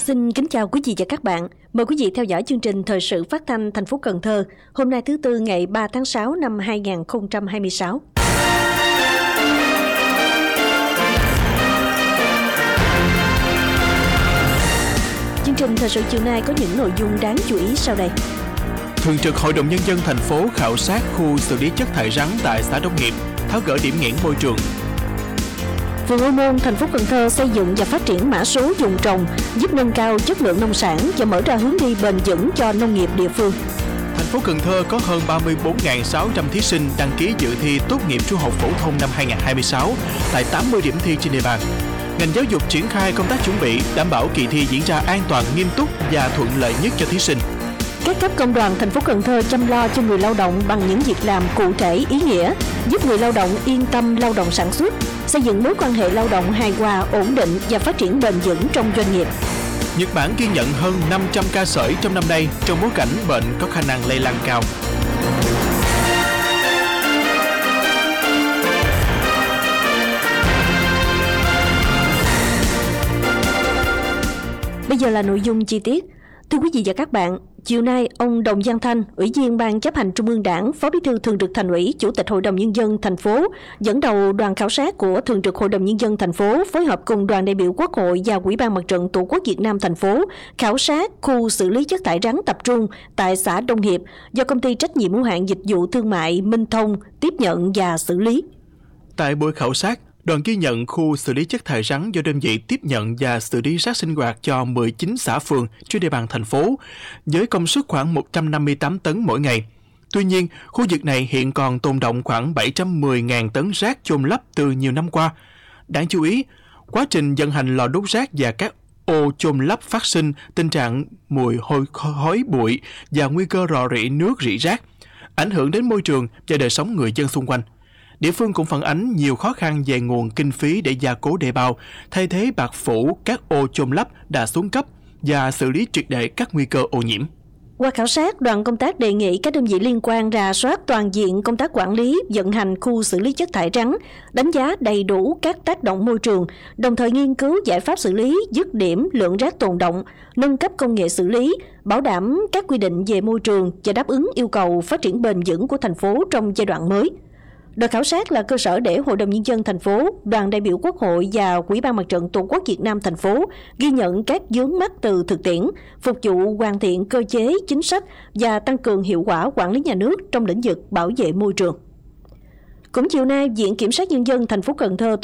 Xin kính chào quý vị và các bạn. Mời quý vị theo dõi chương trình Thời sự phát thanh thành phố Cần Thơ hôm nay thứ Tư ngày 3 tháng 6 năm 2026. Chương trình Thời sự chiều nay có những nội dung đáng chú ý sau đây. Thường trực Hội đồng Nhân dân thành phố khảo sát khu xử lý chất thải rắn tại xã Đông Hiệp, tháo gỡ điểm nghẽn môi trường. Phường Ô Môn, thành phố Cần Thơ xây dựng và phát triển mã số vùng trồng, giúp nâng cao chất lượng nông sản và mở ra hướng đi bền vững cho nông nghiệp địa phương. Thành phố Cần Thơ có hơn 34.600 thí sinh đăng ký dự thi tốt nghiệp trung học phổ thông năm 2026 tại 80 điểm thi trên địa bàn. Ngành giáo dục triển khai công tác chuẩn bị, đảm bảo kỳ thi diễn ra an toàn, nghiêm túc và thuận lợi nhất cho thí sinh. Các cấp công đoàn thành phố Cần Thơ chăm lo cho người lao động bằng những việc làm cụ thể ý nghĩa, giúp người lao động yên tâm lao động sản xuất, xây dựng mối quan hệ lao động hài hòa, ổn định và phát triển bền vững trong doanh nghiệp. Nhật Bản ghi nhận hơn 500 ca sởi trong năm nay trong bối cảnh bệnh có khả năng lây lan cao. Bây giờ là nội dung chi tiết. Thưa quý vị và các bạn, chiều nay, ông Đồng Văn Thanh, Ủy viên Ban Chấp hành Trung ương Đảng, Phó Bí thư Thường trực Thành ủy, Chủ tịch Hội đồng Nhân dân thành phố, dẫn đầu đoàn khảo sát của Thường trực Hội đồng Nhân dân thành phố phối hợp cùng đoàn đại biểu Quốc hội và Ủy ban Mặt trận Tổ quốc Việt Nam thành phố khảo sát khu xử lý chất thải rắn tập trung tại xã Đông Hiệp do Công ty trách nhiệm hữu hạn dịch vụ thương mại Minh Thông tiếp nhận và xử lý. Tại buổi khảo sát, đoàn ghi nhận khu xử lý chất thải rắn do đơn vị tiếp nhận và xử lý rác sinh hoạt cho 19 xã phường trên địa bàn thành phố, với công suất khoảng 158 tấn mỗi ngày. Tuy nhiên, khu vực này hiện còn tồn đọng khoảng 710.000 tấn rác chôn lấp từ nhiều năm qua. Đáng chú ý, quá trình vận hành lò đốt rác và các ô chôn lấp phát sinh tình trạng mùi hôi khói bụi và nguy cơ rò rỉ nước rỉ rác, ảnh hưởng đến môi trường và đời sống người dân xung quanh. Địa phương cũng phản ánh nhiều khó khăn về nguồn kinh phí để gia cố đê bao, thay thế bạt phủ các ô chôn lấp đã xuống cấp và xử lý triệt để các nguy cơ ô nhiễm. Qua khảo sát, đoàn công tác đề nghị các đơn vị liên quan rà soát toàn diện công tác quản lý, vận hành khu xử lý chất thải rắn, đánh giá đầy đủ các tác động môi trường, đồng thời nghiên cứu giải pháp xử lý dứt điểm lượng rác tồn đọng, nâng cấp công nghệ xử lý, bảo đảm các quy định về môi trường và đáp ứng yêu cầu phát triển bền vững của thành phố trong giai đoạn mới. Đoàn khảo sát là cơ sở để Hội đồng Nhân dân thành phố, đoàn đại biểu Quốc hội và Ủy ban Mặt trận Tổ quốc Việt Nam thành phố ghi nhận các vướng mắc từ thực tiễn, phục vụ hoàn thiện cơ chế, chính sách và tăng cường hiệu quả quản lý nhà nước trong lĩnh vực bảo vệ môi trường. Cũng chiều nay, Viện Kiểm sát Nhân dân thành phố Cần Thơ